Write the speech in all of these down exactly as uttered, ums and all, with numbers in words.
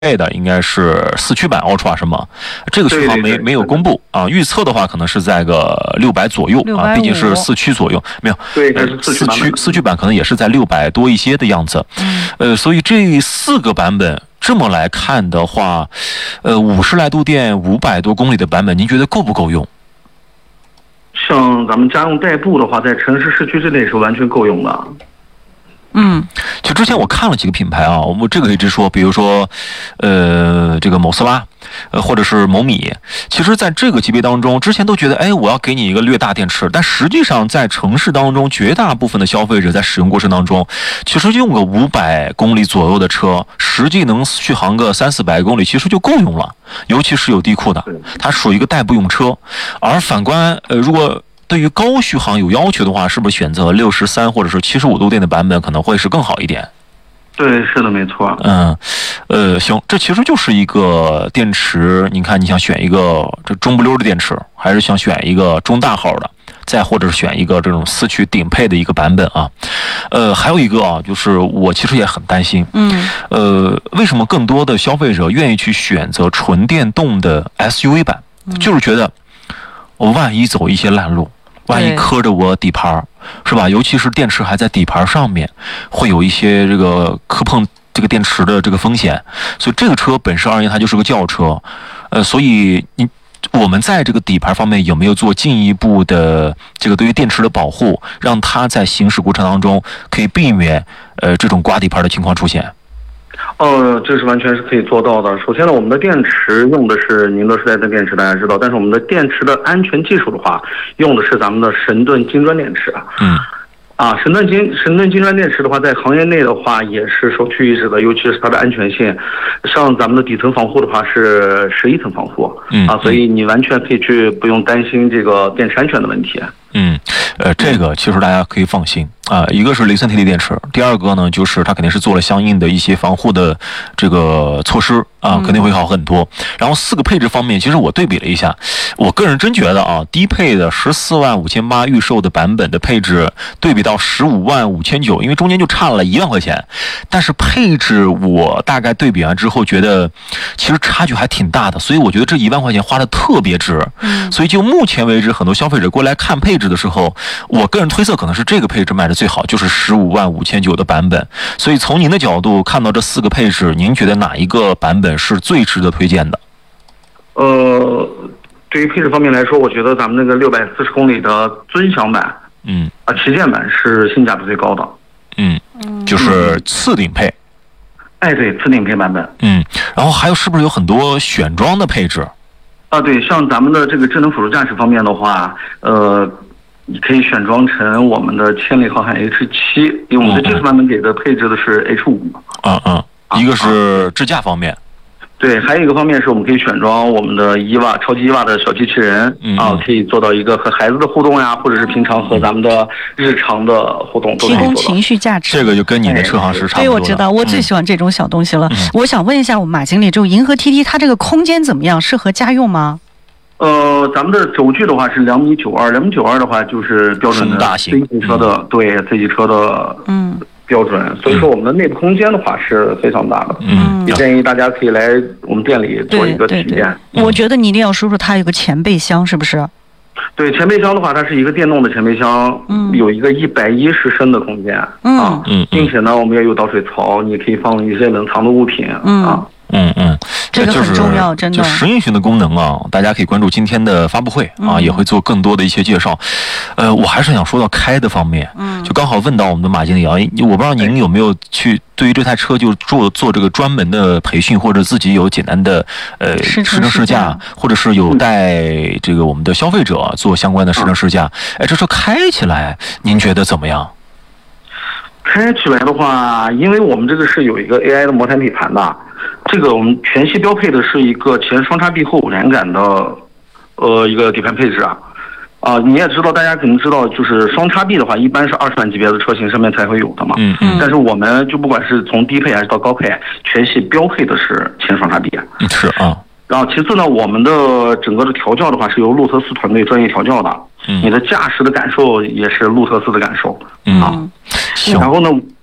配的应该是四驱版 Ultra 是吗？这个续航没没有公布啊，预测的话可能是在个六百左右啊，毕竟是四驱左右，没有对，呃、 四驱四驱版可能也是在六百多一些的样子。 嗯， 呃，所以这四个版本这么来看的话，呃，五十来度电、五百多公里的版本，您觉得够不够用？ 像咱们家用代步的话，在城市市区之内是完全够用的。 嗯，就之前我看了几个品牌啊，我们这个可以直说，比如说，呃，这个某斯拉，呃，或者是某米，其实在这个级别当中，之前都觉得，哎，我要给你一个略大电池，但实际上在城市当中，绝大部分的消费者在使用过程当中，其实用个五百公里左右的车，实际能续航个三四百公里，其实就够用了，尤其是有地库的，它属于一个代步用车。而反观，呃，如果对于高续航有要求的话，是不是选择六十三或者是七十五度电的版本可能会是更好一点？ 对，是的，没错。 嗯，呃，行，这其实就是一个电池。你看，你想选一个这中不溜的电池，还是想选一个中大号的，再或者是选一个这种四驱顶配的一个版本啊？呃，还有一个啊，就是我其实也很担心，嗯，呃，为什么更多的消费者愿意去选择纯电动的 S U V 版？就是觉得我万一走一些烂路。万一磕着我底盘，是吧？尤其是电池还在底盘上面，会有一些这个磕碰这个电池的这个风险。所以这个车本身而言，它就是个轿车。呃，所以你我们在这个底盘方面有没有做进一步的这个对于电池的保护，让它在行驶过程当中可以避免呃这种刮底盘的情况出现？ 呃，这是完全是可以做到的。首先呢，我们的电池用的是宁德时代的电池，大家知道，但是我们的电池的安全技术的话，用的是咱们的神盾金砖电池。嗯。啊，神盾金神盾金砖电池的话，在行业内的话也是首屈一指的，尤其是它的安全性。像咱们的底层防护的话是十一层防护，嗯啊，所以你完全可以去不用担心这个电池安全的问题。嗯， 呃，这个其实大家可以放心啊。一个是磷酸铁锂电池，第二个呢，就是它肯定是做了相应的一些防护的这个措施啊，肯定会好很多。然后四个配置方面，其实我对比了一下，我个人真觉得啊，低配的十四万五千八预售的版本的配置，对比到十五万五千九，因为中间就差了一万块钱，但是配置我大概对比完之后，觉得其实差距还挺大的，所以我觉得这一万块钱花的特别值。嗯，所以就目前为止，很多消费者过来看配置的时候，我个人推测可能是这个配置卖的最好，就是十五万五千九的版本。所以从您的角度看到这四个配置，您觉得哪一个版本是最值得推荐的？ 呃，对于配置方面来说，我觉得咱们那个六百四十公里的尊享版，嗯啊，旗舰版是性价比最高的。嗯， 就是次顶配。 哎，对，次顶配版本。 嗯，然后还有是不是有很多选装的配置？ 啊，对，像咱们的这个智能辅助驾驶方面的话，呃，你可以选装成我们的千里浩瀚 H 七，因为我们的这次版本给的配置的是 H 五。 嗯嗯，一个是支架方面。 对，还有一个方面是我们可以选装我们的伊娃超级伊娃的小机器人，嗯、啊，可以做到一个和孩子的互动呀，或者是平常和咱们的日常的互动都可以做到。 提供情绪价值， 这个就跟你的车行是差不多的。 对，我知道，我最喜欢这种小东西了。嗯、我想问一下我们马经理，就银河 T T 它这个空间怎么样？适合家用吗？ 呃，咱们的轴距的话是两米九二，两米九二的话就是标准的 C 级车的，嗯、对 C 级车的，嗯。标准，所以说我们的内部空间的话是非常大的，嗯，也建议大家可以来我们店里做一个体验。 对对对，我觉得你一定要说说它有个前备箱，是不是？ 对，前备箱的话，它是一个电动的前备箱，嗯，有一个一百一十升的空间，嗯啊，嗯，并且呢，我们也有导水槽，你可以放一些冷藏的物品，嗯啊。 嗯嗯， 这个很重要，真的。 就实用性的功能啊，大家可以关注今天的发布会啊，嗯、也会做更多的一些介绍。呃，我还是想说到开的方面，嗯，就刚好问到我们的马经理啊，我不知道您有没有去对于这台车就做做这个专门的培训，或者自己有简单的呃试乘试驾，或者是有带这个我们的消费者做相关的试乘试驾。哎，这车开起来您觉得怎么样？ 开起来的话，因为我们这个是有一个 A I 的摩毯底盘的，这个我们全系标配的是一个前双叉臂后五连杆的，呃，一个底盘配置啊。啊、呃，你也知道，大家肯定知道，就是双叉臂的话，一般是二十万级别的车型上面才会有的嘛。嗯嗯。但是我们就不管是从低配还是到高配，全系标配的是前双叉臂。 是啊。 然后其次呢，我们的整个的调教的话是由路特斯团队专业调教的，嗯，你的驾驶的感受也是路特斯的感受，嗯啊。然后呢，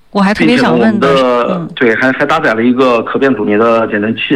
我还特别想问的，对，还还搭载了一个可变阻尼的减震器。